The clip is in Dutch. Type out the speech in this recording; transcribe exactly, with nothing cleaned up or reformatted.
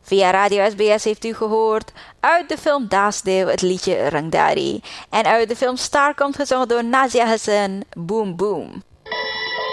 Via Radio S B S heeft u gehoord uit de film Daasdeeuw het liedje Rangdari. En uit de film Star komt gezongen door Nazia Hassan, Boom Boom.